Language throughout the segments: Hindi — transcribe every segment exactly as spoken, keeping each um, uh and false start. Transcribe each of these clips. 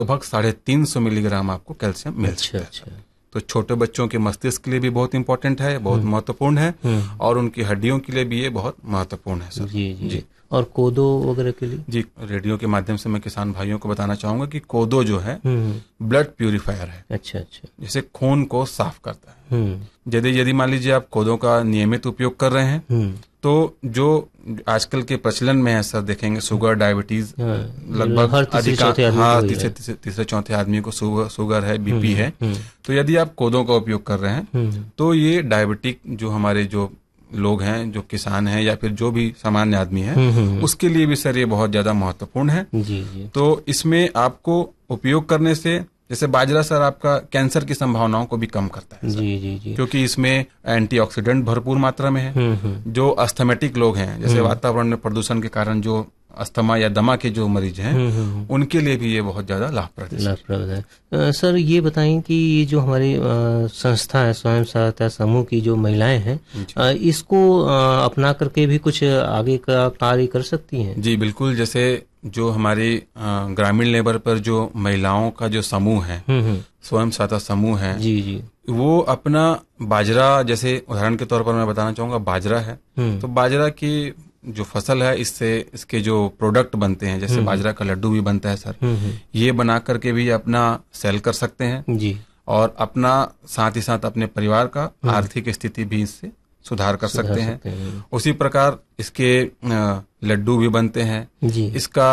लगभग साढ़े तीन सौ मिलीग्राम आपको कैल्शियम मिल सकता है। अच्छा। तो छोटे बच्चों के मस्तिष्क के लिए भी बहुत इंपॉर्टेंट है, बहुत महत्वपूर्ण है, और उनकी हड्डियों के लिए भी ये बहुत महत्वपूर्ण है सर। जी जी, जी। और कोदो वगैरह के लिए? जी, रेडियो के माध्यम से मैं किसान भाइयों को बताना चाहूंगा कि कोदो जो है ब्लड प्यूरिफायर है। अच्छा अच्छा। जैसे खून को साफ करता है। यदि यदि मान लीजिए आप कोदो का नियमित उपयोग कर रहे हैं तो जो आजकल के प्रचलन में है सर, देखेंगे शुगर, डायबिटीज, लगभग अधिकांश हाँ तीसरे तीसरे चौथे आदमी को शुगर है, बीपी है। तो यदि आप कोदो का उपयोग कर रहे हैं तो ये डायबिटिक जो हमारे जो लोग हैं, जो किसान हैं या फिर जो भी सामान्य आदमी है, उसके लिए भी सर ये बहुत ज्यादा महत्वपूर्ण है। जी जी। तो इसमें आपको उपयोग करने से, जैसे बाजरा सर आपका कैंसर की संभावनाओं को भी कम करता है सर। जी जी जी। क्योंकि इसमें एंटीऑक्सीडेंट भरपूर मात्रा में है। जो अस्थमेटिक लोग हैं, जैसे वातावरण में प्रदूषण के कारण जो अस्थमा या दमा के जो मरीज हैं, उनके लिए भी ये बहुत ज्यादा लाभप्रद है। लाभप्रद है। सर ये बताएं कि ये जो हमारी संस्था है, स्वयं सहायता समूह की जो महिलाएं हैं, इसको अपना करके भी कुछ आगे का कार्य कर सकती हैं? जी बिल्कुल। जैसे जो हमारी ग्रामीण लेवल पर जो महिलाओं का जो समूह है, स्वयं सहायता समूह है, जी जी, वो अपना बाजरा, जैसे उदाहरण के तौर पर मैं बताना चाहूंगा, बाजरा है तो बाजरा की जो फसल है, इससे इसके जो प्रोडक्ट बनते हैं, जैसे बाजरा का लड्डू भी बनता है सर, ये बना करके भी अपना सेल कर सकते हैं जी, और अपना साथ ही साथ अपने परिवार का आर्थिक स्थिति भी इससे सुधार कर सुधार सकते, सकते हैं, हैं। उसी प्रकार इसके लड्डू भी बनते हैं जी, इसका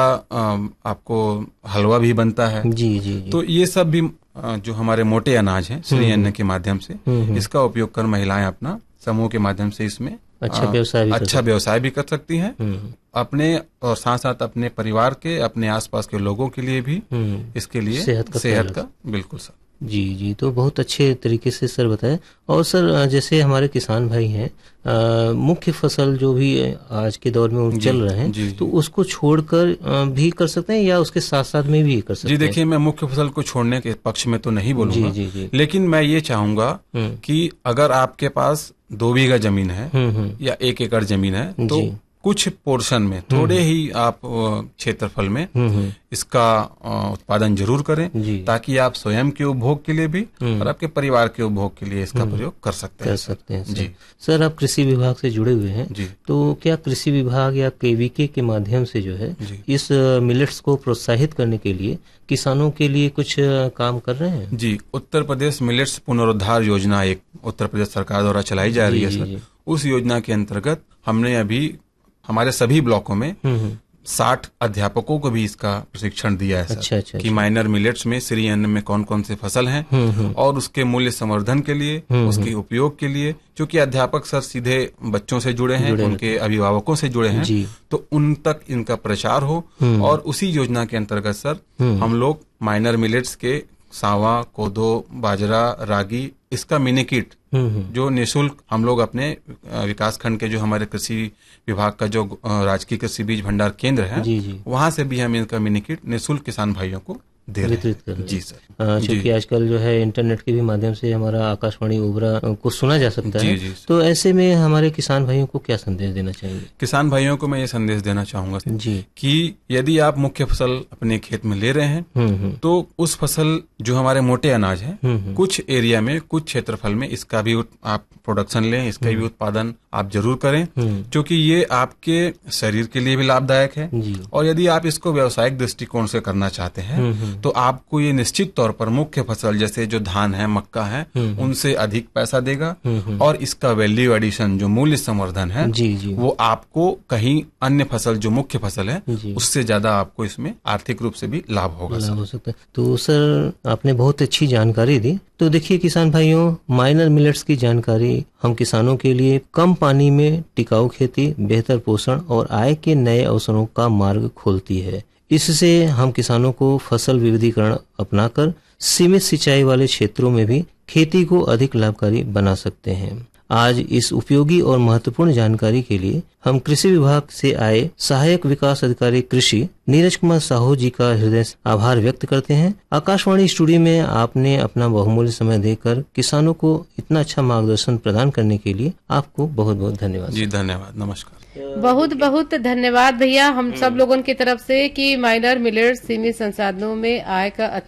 आपको हलवा भी बनता है जी जी, जी। तो ये सब भी जो हमारे मोटे अनाज हैं, श्री अन्न के माध्यम से इसका उपयोग कर महिलाएं अपना समूह के माध्यम से इसमें अच्छा व्यवसाय भी अच्छा व्यवसाय भी कर सकती हैं, अपने और साथ साथ अपने परिवार के, अपने आसपास के लोगों के लिए भी इसके लिए सेहत का, सेहत का बिल्कुल सर। जी जी, तो बहुत अच्छे तरीके से सर बताएं। और सर जैसे हमारे किसान भाई हैं, आ, मुख्य फसल जो भी आज के दौर में चल रहे हैं, जी, तो जी। उसको छोड़कर भी कर सकते हैं या उसके साथ साथ में भी कर सकते हैं? जी देखिए, मैं मुख्य फसल को छोड़ने के पक्ष में तो नहीं बोलूंगा, जी, जी, जी। लेकिन मैं ये चाहूंगा कि अगर आपके पास दो बीघा जमीन है या एक एकड़ जमीन है तो कुछ पोर्शन में, थोड़े ही आप क्षेत्रफल में इसका उत्पादन जरूर करें, ताकि आप स्वयं के उपभोग के लिए भी और आपके परिवार के उपभोग के लिए इसका प्रयोग कर सकते हैं। कर सकते हैं जी। सर आप कृषि विभाग से जुड़े हुए हैं जी, तो क्या कृषि विभाग या केवीके के माध्यम से जो है इस मिलेट्स को प्रोत्साहित करने के लिए किसानों के लिए कुछ काम कर रहे हैं? जी, उत्तर प्रदेश मिलेट्स पुनरुद्धार योजना एक उत्तर प्रदेश सरकार द्वारा चलाई जा रही है सर। उस योजना के अंतर्गत हमने अभी हमारे सभी ब्लॉकों में साठ अध्यापकों को भी इसका प्रशिक्षण दिया है सर। अच्छा, अच्छा, कि माइनर मिलेट्स में, श्री अन्न में कौन कौन से फसल हैं और उसके मूल्य संवर्धन के लिए, उसके उपयोग के लिए, क्योंकि अध्यापक सर सीधे बच्चों से जुड़े हैं, उनके अभिभावकों से जुड़े हैं, तो उन तक इनका प्रचार हो। और उसी योजना के अंतर्गत सर हम लोग माइनर मिलेट्स के सावा, कोदो, बाजरा, रागी, इसका मिनी किट जो निःशुल्क हम लोग अपने विकास खंड के जो हमारे कृषि विभाग का जो राजकीय कृषि बीज भंडार केंद्र है, वहां से भी हम इनका मिनी किट निःशुल्क किसान भाइयों को दे रहे हैं। जी सर, क्योंकि आजकल जो है इंटरनेट के भी माध्यम से हमारा आकाशवाणी ओबरा को सुना जा सकता है, जी, तो ऐसे में हमारे किसान भाइयों को क्या संदेश देना चाहिए? किसान भाइयों को मैं ये संदेश देना चाहूंगा जी कि यदि आप मुख्य फसल अपने खेत में ले रहे हैं तो उस फसल जो हमारे मोटे अनाज है, कुछ एरिया में, कुछ क्षेत्रफल में इसका भी आप प्रोडक्शन लें, इसका भी उत्पादन आप जरूर करें, क्योंकि ये आपके शरीर के लिए भी लाभदायक है। और यदि आप इसको व्यावसायिक दृष्टिकोण से करना चाहते हैं तो आपको ये निश्चित तौर पर मुख्य फसल जैसे जो धान है, मक्का है, उनसे अधिक पैसा देगा और इसका वैल्यू एडिशन जो मूल्य संवर्धन है जी, जी। वो आपको कहीं अन्य फसल जो मुख्य फसल है उससे ज्यादा आपको इसमें आर्थिक रूप से भी लाभ होगा। लाभ हो सकता है। तो सर आपने बहुत अच्छी जानकारी दी। तो देखिए किसान भाइयों, माइनर मिलेट्स की जानकारी हम किसानों के लिए कम पानी में टिकाऊ खेती, बेहतर पोषण और आय के नए अवसरों का मार्ग खोलती है। इससे हम किसानों को फसल विविधीकरण अपनाकर सीमित सिंचाई वाले क्षेत्रों में भी खेती को अधिक लाभकारी बना सकते हैं। आज इस उपयोगी और महत्वपूर्ण जानकारी के लिए हम कृषि विभाग से आए सहायक विकास अधिकारी कृषि नीरज कुमार साहू जी का हृदय से आभार व्यक्त करते हैं। आकाशवाणी स्टूडियो में आपने अपना बहुमूल्य समय देकर किसानों को इतना अच्छा मार्गदर्शन प्रदान करने के लिए आपको बहुत बहुत धन्यवाद। जी धन्यवाद, नमस्कार। बहुत बहुत धन्यवाद भैया हम सब लोगों की तरफ से कि माइनर मिलेट्स सीमित संसाधनों में आय का